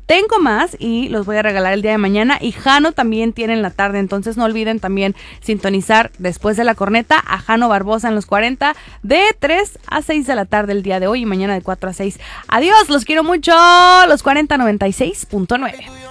tengo más y los voy a regalar el día de mañana. Y Jano también tiene en la tarde, entonces no olviden también sintonizar después de la corneta a Jano Barbosa en los 40 de 3 a 6 de la tarde el día de hoy y mañana de 4 a 6. Adiós, los quiero mucho, los 4096.9.